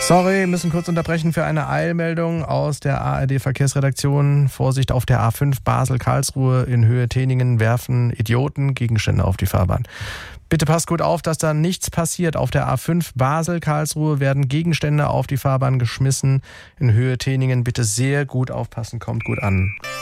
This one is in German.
Sorry, müssen kurz unterbrechen für eine Eilmeldung aus der ARD-Verkehrsredaktion. Vorsicht auf der A5 Basel-Karlsruhe in Höhe Teningen werfen Idioten Gegenstände auf die Fahrbahn. Bitte passt gut auf, dass da nichts passiert. Auf der A5 Basel-Karlsruhe werden Gegenstände auf die Fahrbahn geschmissen. In Höhe Teningen bitte sehr gut aufpassen, kommt gut an.